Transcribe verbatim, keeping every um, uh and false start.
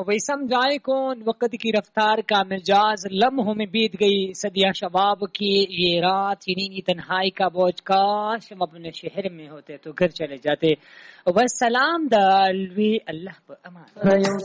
वही समझाए कौन वक्त की रफ्तार का मिजाज, लम्हों में बीत गई सदिया शबाब की ये रात, इन्हीं तन्हाई का बोझ, काश हम अपने शहर में होते तो घर चले जाते। वसलाम द अलवी, अल्लाह पर अमान।